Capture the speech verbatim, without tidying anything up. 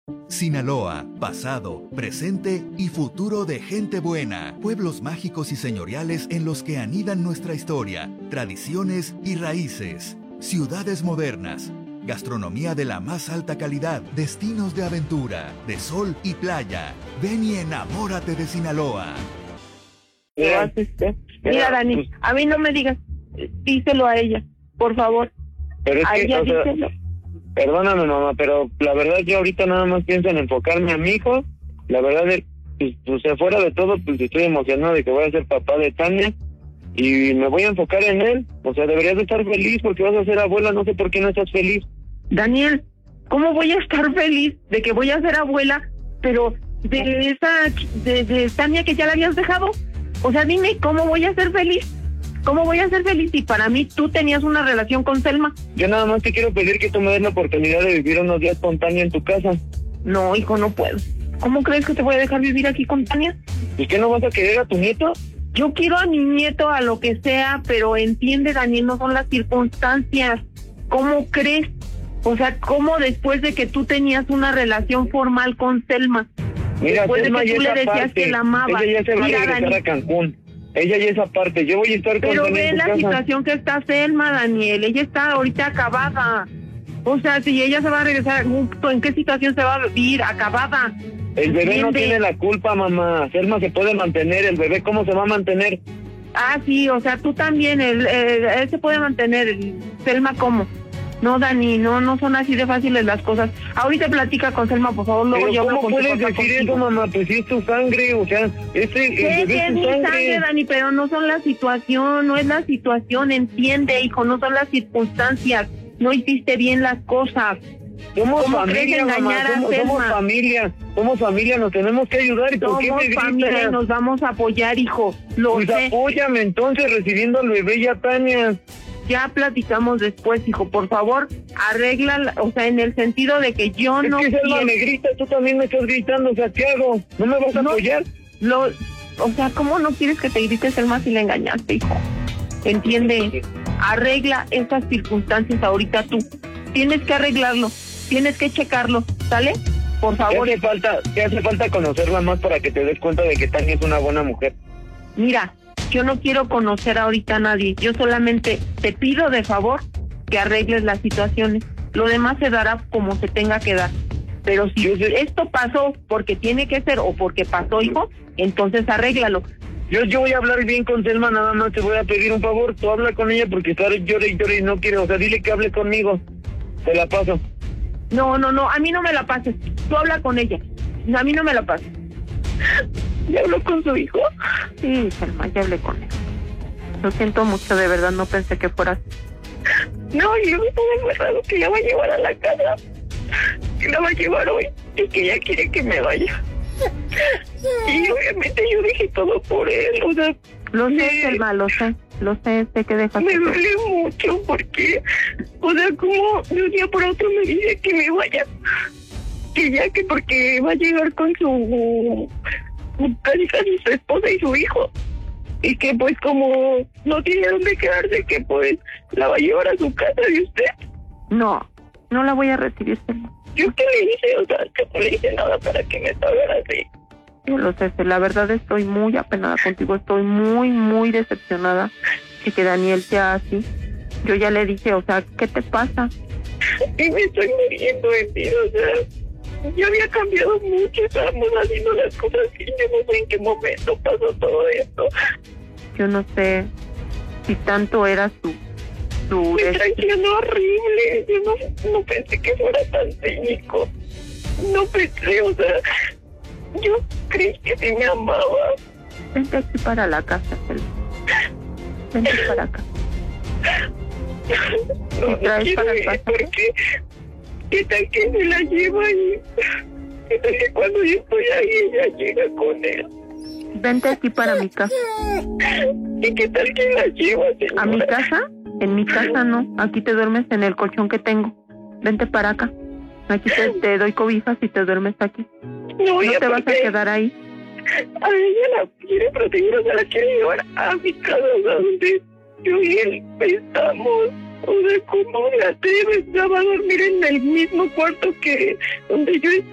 Sinaloa, pasado, presente y futuro de gente buena. Pueblos mágicos y señoriales en los que anidan nuestra historia, tradiciones y raíces. Ciudades modernas, gastronomía de la más alta calidad, destinos de aventura, de sol y playa. Ven y enamórate de Sinaloa. Mira, Mira Dani, pues, a mí no me digas, díselo a ella, por favor. Pero es a que, ella o sea, díselo. Perdóname, mamá, pero la verdad yo ahorita nada más pienso en enfocarme a mi hijo. La verdad, es, pues, pues fuera de todo, pues estoy emocionado de que voy a ser papá de Tania y me voy a enfocar en él. O sea, deberías de estar feliz porque vas a ser abuela, no sé por qué no estás feliz. Daniel, ¿cómo voy a estar feliz de que voy a ser abuela, pero de esa, de, de Tania que ya la habías dejado? O sea, dime, ¿cómo voy a ser feliz? ¿Cómo voy a ser feliz si para mí tú tenías una relación con Selma? Yo nada más te quiero pedir que tú me des la oportunidad de vivir unos días con Tania en tu casa. No, hijo, no puedo. ¿Cómo crees que te voy a dejar vivir aquí con Tania? ¿Y qué, no vas a querer a tu nieto? Yo quiero a mi nieto a lo que sea, pero entiende, Daniel, no son las circunstancias. ¿Cómo crees? O sea, ¿cómo después de que tú tenías una relación formal con Selma? Mira, después Selma de que tú ya le esa decías parte, que la amabas. ella ya se va Mira, a regresar Dani, a Cancún. Ella ya esa parte, yo voy a estar con pero Tania ve en tu la casa. situación que está Selma, Daniel. Ella está ahorita acabada. O sea, si ella se va a regresar, ¿en qué situación se va a vivir? Acabada. El bebé ¿Entiende? no tiene la culpa, mamá. Selma se puede mantener. El bebé, ¿cómo se va a mantener? Ah, sí, o sea, tú también. Él, él, él se puede mantener. El, Selma, ¿cómo? No, Dani, no, no son así de fáciles las cosas. Ahorita platica con Selma, por favor, luego Pero yo hablo ¿cómo con tu puedes papá decir contigo. eso, mamá? Pues si es tu sangre, o sea, ese el Sé bebé que es es tu mi sangre. sangre, Dani, pero no son la situación, no es la situación, entiende, hijo, no son las circunstancias. No hiciste bien las cosas. Somos ¿Cómo crees familia, mamá, engañar a somos, somos Selma? familia, somos familia, nos tenemos que ayudar. ¿Y por qué Somos me gritas? familia y nos vamos a apoyar, hijo. Lo Pues sé. apóyame entonces recibiendo al bebé y a Tania. Ya platicamos después, hijo, por favor, arregla, o sea, en el sentido de que yo Es no que Selma quiero... me grita, tú también me estás gritando, o sea, ¿qué hago? ¿No me vas a No, apoyar? Lo, o sea, ¿cómo no quieres que te grites Selma si le engañaste, hijo? ¿Entiende? Arregla estas circunstancias ahorita tú. Tienes que arreglarlo, tienes que checarlo, ¿sale? Por ¿Qué favor. hace falta, qué hace falta conocerla más para que te des cuenta de que Tania es una buena mujer? Mira, yo no quiero conocer ahorita a nadie. Yo solamente te pido de favor que arregles las situaciones. Lo demás se dará como se tenga que dar. Pero si Yo sé- esto pasó porque tiene que ser o porque pasó, hijo, entonces arréglalo. Yo, yo voy a hablar bien con Selma, nada más te voy a pedir un favor, tú habla con ella porque está llore y llore y no quiere, o sea, dile que hable conmigo, te la paso. No, no, no, a mí no me la pases. Tú habla con ella. A mí no me la pases. ¿Ya habló con su hijo? Sí, Selma, ya hablé con él. Lo siento mucho, de verdad, no pensé que fueras. No, y luego todo es raro que la va a llevar a la casa. Que la va a llevar hoy y que ella quiere que me vaya. Y obviamente yo dije todo por él, o sea... Lo sé, me, Selma, lo sé, lo sé, sé que dejas... Me duele mucho porque, o sea, como de un día por otro me dice que me vaya. Que ya que porque va a llegar con su... casi casi su esposa y su hijo. Y que pues como no tiene dónde quedarse, que pues la va a llevar a su casa de usted. No, no la voy a recibir, Selma. ¿Yo qué le hice? O sea, que no le hice nada para que me salga así. Yo lo sé, la verdad estoy muy apenada contigo, estoy muy, muy decepcionada de que Daniel sea así. Yo ya le dije, o sea, ¿qué te pasa? Y me estoy muriendo de ti, o sea, yo había cambiado mucho, estábamos haciendo las cosas y yo no sé en qué momento pasó todo esto. Yo no sé si tanto era su... su me traicionó horrible, yo no, no pensé que fuera tan cínico, no pensé, o sea... Yo creí que sí me amaba. Vente aquí para la casa, Selma. Vente para acá. No, no quiero para ir porque... ¿Qué tal que me la lleva y... ¿Qué tal que cuando yo estoy ahí ella llega con él? Vente aquí para mi casa. ¿Y qué tal que la lleva, señora? ¿A mi casa? En mi casa no. Aquí te duermes en el colchón que tengo. Vente para acá. Aquí te, te doy cobijas y te duermes aquí. No, no te vas a quedar ahí. A ella la quiere proteger, o sea, la quiere llevar a mi casa, o sea, donde yo y él estamos. O sea, ¿cómo me atreves? Ya va a dormir en el mismo cuarto que donde yo estoy.